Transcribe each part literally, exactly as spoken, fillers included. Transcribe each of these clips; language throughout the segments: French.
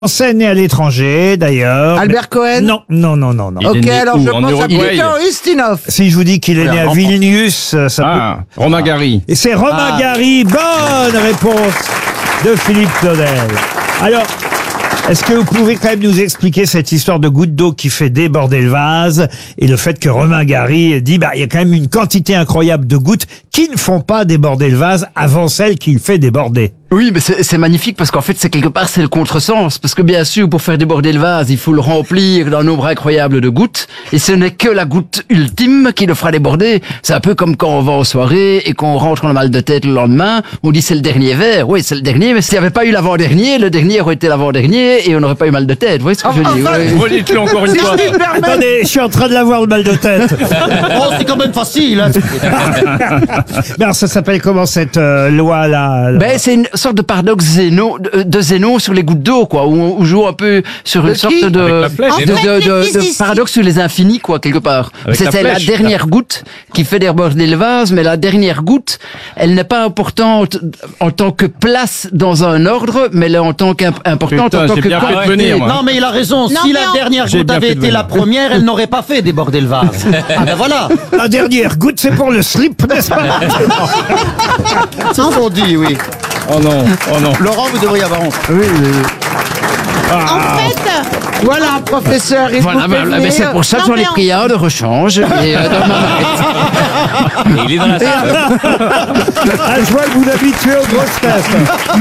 Français né à l'étranger, d'ailleurs. Albert Cohen? Non, non, non, non, non. Il est Ok, né alors où? je En pense à Uruguay? Peter Ustinov. Si je vous dis qu'il est né à en- Vilnius, ça Ah, Romain Gary. peut... Et c'est Romain Ah. Gary. Bonne réponse de Philippe Claudel. Alors, est-ce que vous pouvez quand même nous expliquer cette histoire de goutte d'eau qui fait déborder le vase et le fait que Romain Gary dit, bah, il y a quand même une quantité incroyable de gouttes qui ne font pas déborder le vase avant celle qui le fait déborder. Oui, mais c'est c'est magnifique parce qu'en fait, c'est quelque part, c'est le contresens. Parce que bien sûr, pour faire déborder le vase, il faut le remplir d'un nombre incroyable de gouttes. Et ce n'est que la goutte ultime qui le fera déborder. C'est un peu comme quand on va aux soirées et qu'on rentre, on a mal de tête le lendemain. On dit c'est le dernier verre. Oui, c'est le dernier, mais s'il n'y avait pas eu l'avant-dernier, le dernier aurait été l'avant-dernier et on n'aurait pas eu mal de tête. Vous voyez ce que je dis? Enfin, Oui. Redites-le encore une Si fois. je puis me permettre, Attendez, je suis en train de l'avoir le mal de tête. Oh, c'est quand même facile. Hein. Mais alors, ça s'appelle comment cette euh, loi-là? Ben, c'est une sorte de paradoxe Zénon, de, de Zénon sur les gouttes d'eau, quoi, où on où joue un peu sur une De sorte qui de, Avec la flèche, de, non de, de- Les de physiciens. paradoxe sur les infinis, quoi, quelque part. Avec la C'était la, flèche. dernière goutte qui fait déborder le vase, mais la dernière goutte, elle n'est pas importante en tant que place dans un ordre, mais elle est en tant qu'importante Putain, en tant j'ai que bien fait de quantité. venir, moi. Non, mais il a raison. Non, si mais la en- dernière J'ai goutte bien avait fait de été la venir. première, elle n'aurait pas fait déborder le vase. Ah ben voilà. La dernière goutte, c'est pour le slip, n'est-ce pas? C'est ce qu'on dit, oui. Oh non, oh non. Laurent, vous devriez avoir honte. En fait, voilà, professeur, il Voilà, vous ben, fait ben, venir. c'est pour ça que Non, j'en ai mais en- pris un de rechange. Et, euh, dans ma- Il est dans la salle. Ah, je vois que vous l'habituez aux grosses têtes.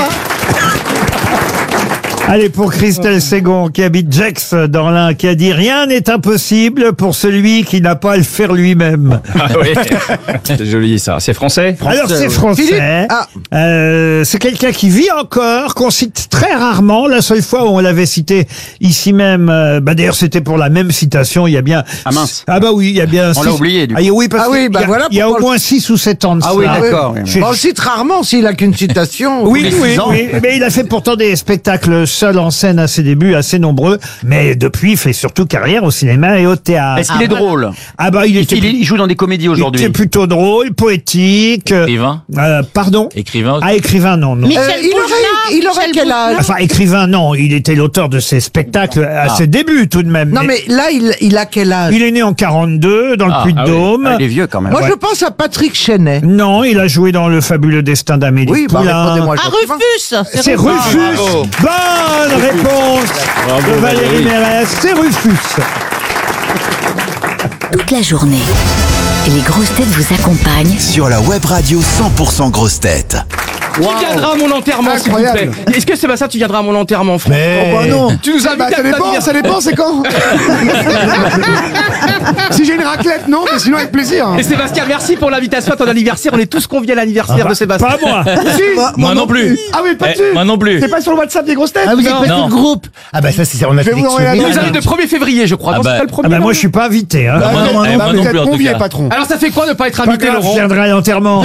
Allez, pour Christelle Ségon, qui habite Gex dans l'Ain, qui a dit « Rien n'est impossible pour celui qui n'a pas à le faire lui-même Ah oui. C'est joli ça. C'est français ». Alors, c'est français. Philippe Ah. Euh, c'est quelqu'un qui vit encore, qu'on cite très rarement. La seule fois où on l'avait cité ici même, euh, bah d'ailleurs, c'était pour la même citation, il y a bien... Ah mince. Ah bah oui, il y a bien... On six- l'a oublié, du Ah oui, parce Ah oui, qu'il bah y a, voilà il y a au pourquoi- moins six ou sept ans de Ah oui, cela. d'accord, oui. J'ai- Bon, on le cite rarement s'il a qu'une citation. Oui, les oui, six ans. oui, mais il a fait pourtant des spectacles seul en scène à ses débuts, assez nombreux, mais depuis, il fait surtout carrière au cinéma et au théâtre. Est-ce qu'il est drôle? Ah bah, il était, Il, il joue dans des comédies il aujourd'hui. était plutôt drôle, poétique. euh, Écrivain euh, pardon Écrivain Ah, écrivain, non, non. Michel Euh, il Boujna, aurait, il aurait Michel quel âge? Enfin, écrivain, non, il était l'auteur de ses spectacles à ses débuts tout de même. Non, mais là, il, il a quel âge? Il est né en quarante-deux, dans le Ah, Puy-de-Dôme. Ah, il est vieux quand même. Moi, ouais. je pense à Patrick Chenet. Non, il a joué dans Le Fabuleux Destin d'Amélie Oui, bah, Poulain. répondez-moi. Ah, gentiment. Rufus. C'est Rufus. bravo. Bonne réponse Bravo, de Valérie Valérie. Mérès. C'est Rufus. Toute la journée, les grosses têtes vous accompagnent Sur la web radio cent pour cent grosses têtes. Qui viendra à mon enterrement, s'il vous plaît? Incroyable. Est-ce que Sébastien, tu viendras à mon enterrement, Franck? Oh, bah non. Tu nous invites Bah, à ça ton dépend, anniversaire. ça dépend, c'est quand? Si j'ai une raclette, non, mais sinon avec plaisir. Et Sébastien, merci pour l'invitation à ton anniversaire. On est tous conviés à l'anniversaire de Sébastien. Pas moi. Si, Moi non plus. Ah oui, pas Eh, dessus. moi non plus. C'est pas sur le WhatsApp des grosses têtes? Ah, vous êtes Non. pas sur Non. le groupe. Ah bah ça, c'est on a Je vais vous envoyer la Il liste. nous invite le premier février, je crois. Ah Non, bah. c'est pas le Ah premier. bah non moi je suis pas invité. Hein. Ah, moi non, moi non, eh, bah, moi vous non êtes plus en tout convié, cas. patron. Alors ça fait quoi de pas être Pas invité, grave, je Laurent? viendrai à l'enterrement.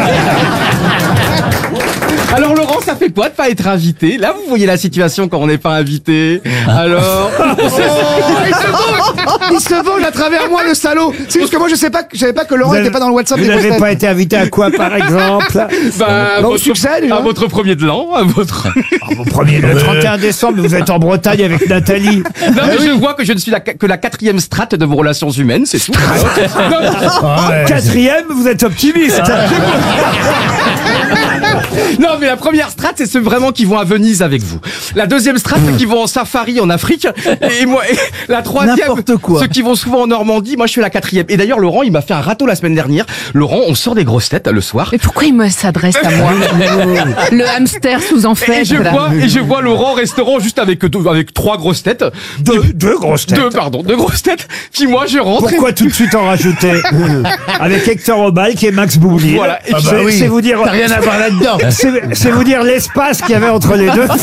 Alors Laurent, ça fait quoi de pas être invité? Là, vous voyez la situation quand on n'est pas invité. Alors, Il se venge Il se venge à travers moi, le salaud. C'est juste que moi, je sais pas, je savais pas que Laurent Vous était avez- pas dans le WhatsApp Vous des grosses n'avez têtes. pas été invité à quoi, par exemple? bah, à Bah, au votre- succès, déjà. à votre premier de l'an, à votre. Au premier, le trente et un décembre, vous êtes en Bretagne avec Nathalie. Non, mais je vois que je ne suis la, que la quatrième strate de vos relations humaines, c'est tout. Non, Quatrième, vous êtes optimiste. non, mais la première strate, c'est ceux vraiment qui vont à Venise avec vous. La deuxième strate, ceux qui vont en safari en Afrique. Et moi, et la troisième, N'importe quoi. ceux qui vont souvent en Normandie. Moi, je suis la quatrième. Et d'ailleurs, Laurent, il m'a fait un râteau la semaine dernière. Laurent, on sort des grosses têtes le soir. Mais pourquoi il me s'adresse à moi? Le hamster sous en Et fait. je vois, et je vois Laurent au restaurant juste avec deux, avec trois grosses têtes. Deux, deux grosses têtes. Deux, pardon, deux grosses têtes. Puis moi, je rentre. et- Pourquoi tout de suite en rajouter? Avec Hector Obal qui est Max Boublil. Voilà. Et puis- C'est- c'est vous dire. T'as rien à voir là-dedans. C'est c'est vous dire l'espace qu'il y avait entre les deux.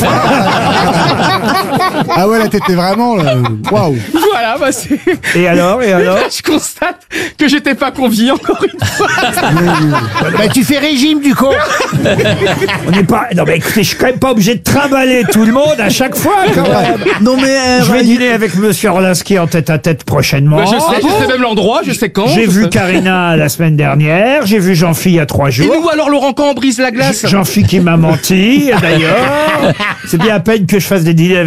Ah ouais, là, t'étais vraiment, là. Waouh. Voilà, bah c'est. Et alors, et alors? Je constate que j'étais pas convié encore une fois. Bah tu fais régime du con. On n'est pas. Non mais écoutez, je suis quand même pas obligé de trimballer tout le monde à chaque fois. Quand même. Non, mais, euh, Je vais dîner avec Monsieur Orlinski en tête à tête prochainement. Bah, je sais, je sais même l'endroit, je sais quand. J'ai je vu sais- Karina la semaine dernière, j'ai vu Jean-Phi il y a trois Et jours. nous, alors, Laurent, quand on brise la glace? Jean-Phi qui m'a menti, d'ailleurs. C'est bien à peine que je fasse des dîners avec